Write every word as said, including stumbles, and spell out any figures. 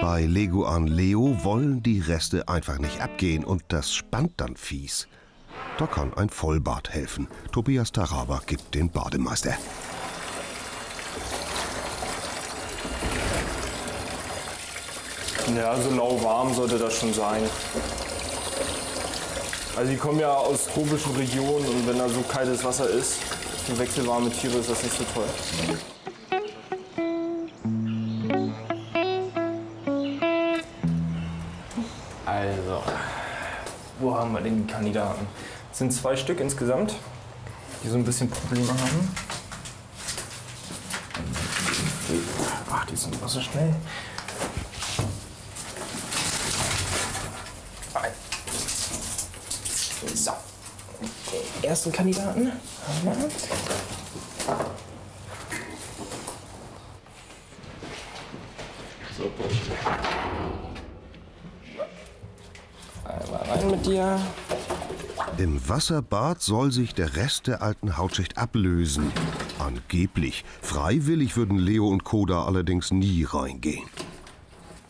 Bei Leguan Leo wollen die Reste einfach nicht abgehen und das spannt dann fies. Da kann ein Vollbad helfen. Tobias Taraba gibt den Bademeister. Ja, so lauwarm sollte das schon sein. Also die kommen ja aus tropischen Regionen und wenn da so kaltes Wasser ist, für wechselwarme Tiere ist das nicht so toll. Also, wo haben wir denn die Kandidaten? Es sind zwei Stück insgesamt, die so ein bisschen Probleme haben. Ach, die sind so schnell. So, den ersten Kandidaten haben wir. So, einmal rein mit dir. Im Wasserbad soll sich der Rest der alten Hautschicht ablösen. Angeblich. Freiwillig würden Leo und Koda allerdings nie reingehen.